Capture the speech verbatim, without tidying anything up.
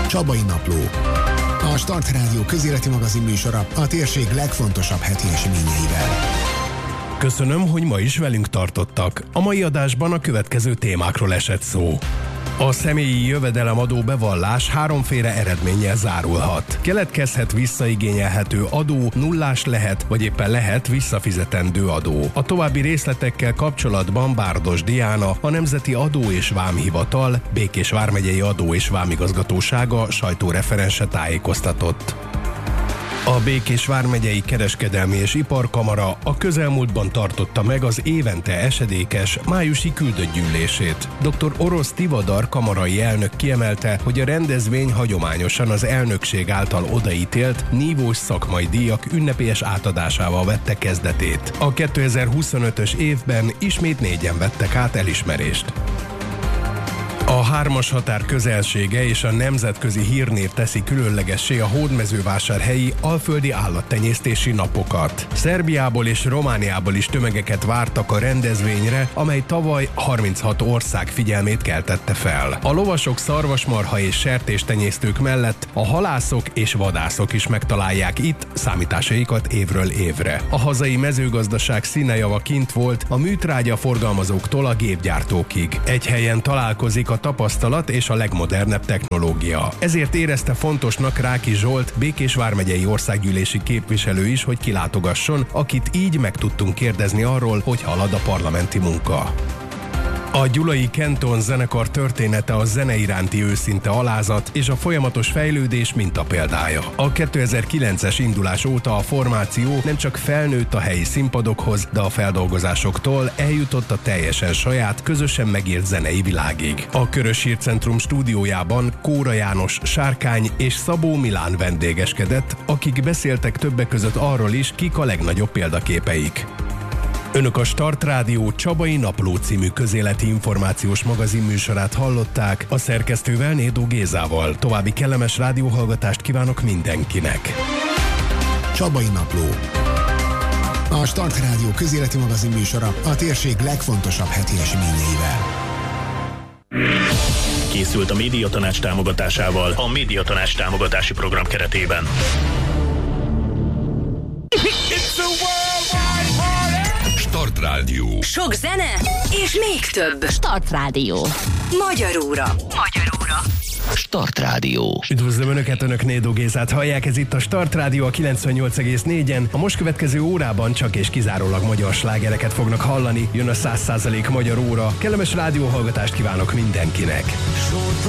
Csabai Napló. A Start Rádió közéleti magazin műsora a térség legfontosabb heti eseményeivel. Köszönöm, hogy ma is velünk tartottak. A mai adásban a következő témákról esett szó. A személyi jövedelemadó bevallás háromféle eredménnyel zárulhat. Keletkezhet visszaigényelhető adó, nullás lehet, vagy éppen lehet visszafizetendő adó. A további részletekkel kapcsolatban Bárdos Diana, a Nemzeti Adó és Vámhivatal, Békés vármegyei Adó és Vámigazgatósága sajtóreferense tájékoztatott. A Békés vármegyei Kereskedelmi és Iparkamara a közelmúltban tartotta meg az évente esedékes májusi küldött gyűlését. doktor Orosz Tivadar kamarai elnök kiemelte, hogy a rendezvény hagyományosan az elnökség által odaítélt nívós szakmai díjak ünnepélyes átadásával vette kezdetét. A kétezer-huszonötös évben ismét négyen vettek át elismerést. A hármas határ közelsége és a nemzetközi hírnév teszi különlegessé a hódmezővásárhelyi alföldi állattenyésztési napokat. Szerbiából és Romániából is tömegeket vártak a rendezvényre, amely tavaly harminchat ország figyelmét keltette fel. A lovasok, szarvasmarha és sertéstenyésztők mellett a halászok és vadászok is megtalálják itt számításaikat évről évre. A hazai mezőgazdaság színejava kint volt a műtrágya forgalmazóktól a gépgyártókig. Egy helyen találkozik a tapasztalat és a legmodernebb technológia. Ezért érezte fontosnak Ráki Zsolt, Békés vármegyei országgyűlési képviselő is, hogy kilátogasson, akit így meg tudtunk kérdezni arról, hogy halad a parlamenti munka. A Gyulai Kenton zenekar története a zene iránti őszinte alázat és a folyamatos fejlődés mintapéldája. A kétezer-kilences indulás óta a formáció nem csak felnőtt a helyi színpadokhoz, de a feldolgozásoktól eljutott a teljesen saját, közösen megírt zenei világig. A Körös Hírcentrum stúdiójában Kóra János, Sárkány és Szabó Milán vendégeskedett, akik beszéltek többek között arról is, kik a legnagyobb példaképeik. Önök a Start Rádió Csabai Napló című közéleti információs magazin műsorát hallották, a szerkesztővel, Nédó Gézával. További kellemes rádióhallgatást kívánok mindenkinek. Csabai Napló. A Start Rádió közéleti magazin műsora a térség legfontosabb heti eseményeivel. Készült a Médiatanács támogatásával a Médiatanács támogatási program keretében. Start Rádió. Sok zene és még több. Start Rádió. Magyaróra. Magyaróra. Start Rádió. Üdvözlöm Önöket, Önök Nédó Gézát hallják, ez itt a Start Rádió a kilencvennyolc egész négyen. A most következő órában csak és kizárólag magyar slágereket fognak hallani, jön a száz százalék magyar óra. Kellemes rádióhallgatást kívánok mindenkinek.